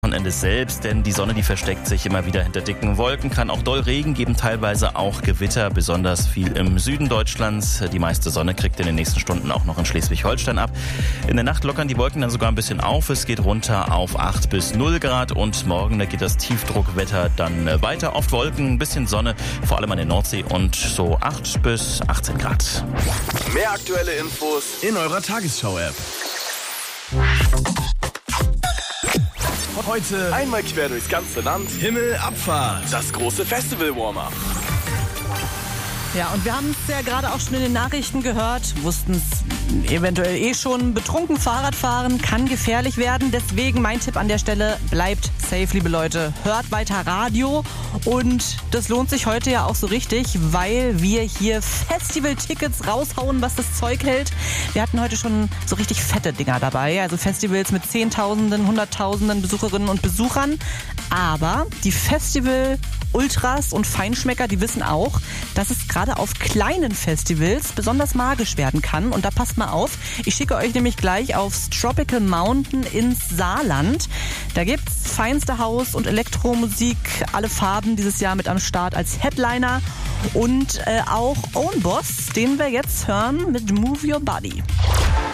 Wochenende selbst, denn die Sonne, die versteckt sich immer wieder hinter dicken Wolken, kann auch doll Regen geben, teilweise auch Gewitter, besonders viel im Süden Deutschlands. Die meiste Sonne kriegt in den nächsten Stunden auch noch in Schleswig-Holstein ab. In der Nacht lockern die Wolken dann sogar ein bisschen auf. Es geht runter auf 8 bis 0 Grad und morgen, da geht das Tiefdruckwetter dann weiter. Oft Wolken, ein bisschen Sonne, vor allem an der Nordsee und so 8 bis 18 Grad. Mehr aktuelle Infos in eurer Tagesschau-App. Heute einmal quer durchs ganze Land. Himmelabfahrt. Das große Festival-Warm-Up. Ja, und wir haben es ja gerade auch schon in den Nachrichten gehört, wussten es eventuell schon, betrunken Fahrrad fahren kann gefährlich werden. Deswegen mein Tipp an der Stelle, bleibt safe, liebe Leute. Hört weiter Radio und das lohnt sich heute ja auch so richtig, weil wir hier Festival-Tickets raushauen, was das Zeug hält. Wir hatten heute schon so richtig fette Dinger dabei, also Festivals mit Zehntausenden, Hunderttausenden Besucherinnen und Besuchern. Aber die Festival-Ultras und Feinschmecker, die wissen auch, dass es gerade auf kleinen Festivals besonders magisch werden kann. Und da passt mal auf, ich schicke euch nämlich gleich aufs Tropical Mountain ins Saarland. Da gibt's feinste Haus- und Elektromusik, alle Farben dieses Jahr mit am Start als Headliner. Und auch Own Boss, den wir jetzt hören mit Move Your Body.